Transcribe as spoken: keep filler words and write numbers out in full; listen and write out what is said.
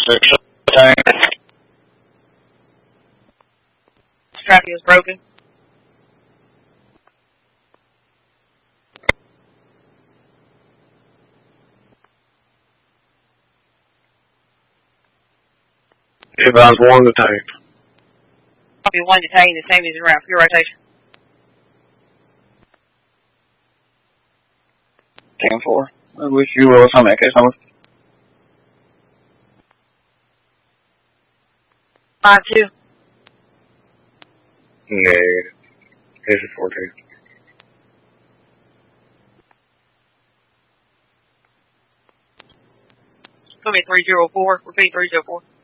Traffic is broken. Advise one detained. Copy one detained. The same as around pure rotation. ten four. I wish you were on that case number. Five two. Negative. This is fourteen. It's going to be three zero four. Repeat three zero four.